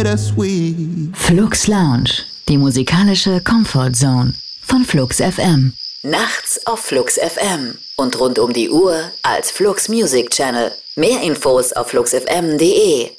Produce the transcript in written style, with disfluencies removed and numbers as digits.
bittersweet. Flux Lounge, die musikalische Comfort Zone von Flux FM. Nachts auf Flux FM und rund um die Uhr als Flux Music Channel. Mehr Infos auf fluxfm.de.